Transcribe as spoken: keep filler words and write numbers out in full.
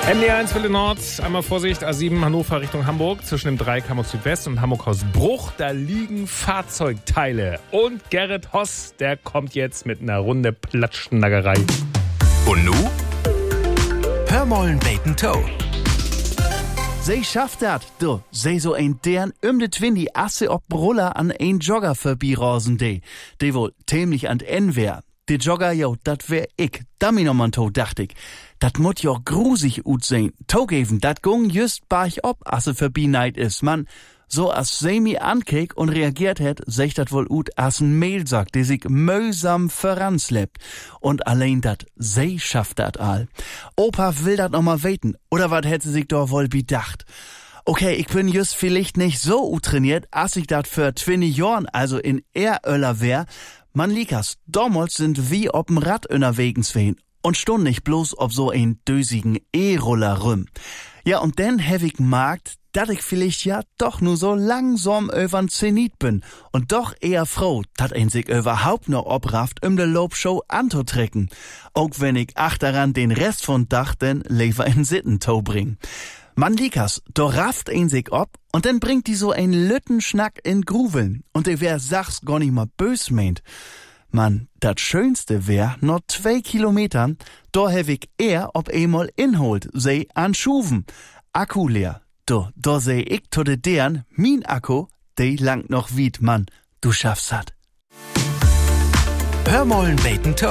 M D eins Welle Nord, einmal Vorsicht, A sieben Hannover Richtung Hamburg, zwischen dem Dreieck Hamburg Südwest und Hamburg Hausbruch, da liegen Fahrzeugteile. Und Gerrit Hoss, der kommt jetzt mit einer Runde Platschnaggerei. Und nu? Hör mollen beten Toe. Sie schafft dat, du. Sie so ein deren um de Twin Asse ob Roller an ein Jogger vorbeirosen de. De wohl ziemlich an en wär. De Jogger, jo, dat wär ich. Da mi noch mal to, dacht ich. Dat mut jo grusig ut sein. To geben, dat gung just barch ob, asse vorbei neid is, man. So as sie mi ankeek und reagiert het, sech dat wohl ut as n Mehlsack, der sich mühsam voranslebt. Und allein dat, sie schafft dat all. Opa will dat noch mal weten, oder wat hätte sich doch wohl bedacht? Okay, ich bin just vielleicht nicht so trainiert, as ich dat für zwanzig Jahren, also in Eröller wär. Man likas, damals sind wie ob'm Rad unterwegs wehen und stund nicht bloß ob so ein dösigen E-Roller rüm. Ja, und dann hab ich gemerkt, dass ich vielleicht ja doch nur so langsam übern Zenit bin und doch eher froh, dass ein sich überhaupt noch obrafft, um de Lobshow anzutrecken. Auch wenn ich achteran den Rest von Dach denn lieber in Sittentau bring. Man likas, do rafft ein sich ob und dann bringt die so ein Lüttenschnack in Gruveln und der wär sachs gar nicht mal bös meint. Man, dat Schönste wär, noch zwei Kilometern, do hab ich eher ob einmal inholt, sei an Schuven. Akku leer. Do, do seh ich to de deren, min Akku, de langt noch wied, Mann, du schaffst hat. Hör mollen beten Toe.